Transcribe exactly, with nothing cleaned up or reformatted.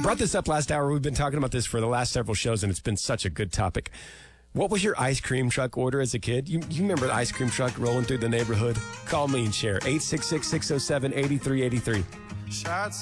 brought this up last hour. We've been talking about this for the last several shows, and it's been such a good topic. What was your ice cream truck order as a kid? You, you remember the ice cream truck rolling through the neighborhood? Call me and share. eight six six, six oh seven, eight three eight three. Shots